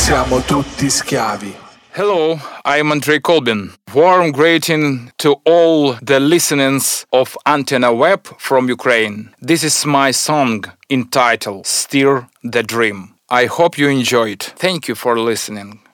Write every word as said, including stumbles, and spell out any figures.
siamo tutti schiavi. Hello, I'm Andrei Kolbin. Warm greeting to all the listeners of Antenna Web from Ukraine. This is my song entitled Steer the Dream. I hope you enjoy it. Thank you for listening.